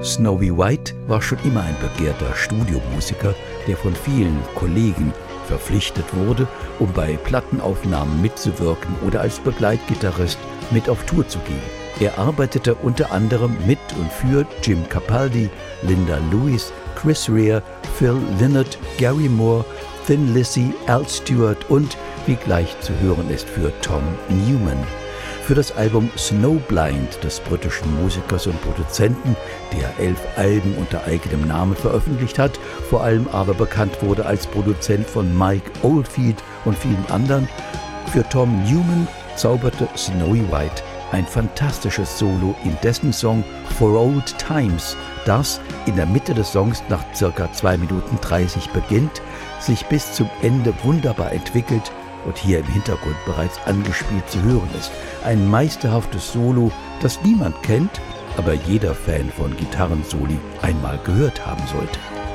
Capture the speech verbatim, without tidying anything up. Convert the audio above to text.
Snowy White war schon immer ein begehrter Studiomusiker, der von vielen Kollegen verpflichtet wurde, um bei Plattenaufnahmen mitzuwirken oder als Begleitgitarrist mit auf Tour zu gehen. Er arbeitete unter anderem mit und für Jim Capaldi, Linda Lewis, Chris Rea, Phil Lynott, Gary Moore, Thin Lizzy, Al Stewart und, wie gleich zu hören ist, für Tom Newman. Für das Album Snowblind des britischen Musikers und Produzenten, der elf Alben unter eigenem Namen veröffentlicht hat, vor allem aber bekannt wurde als Produzent von Mike Oldfield und vielen anderen, für Tom Newman zauberte Snowy White ein fantastisches Solo in dessen Song For Old Times, das in der Mitte des Songs nach ca. zwei Minuten dreißig beginnt, sich bis zum Ende wunderbar entwickelt und hier im Hintergrund bereits angespielt zu hören ist. Ein meisterhaftes Solo, das niemand kennt, aber jeder Fan von Gitarrensoli einmal gehört haben sollte.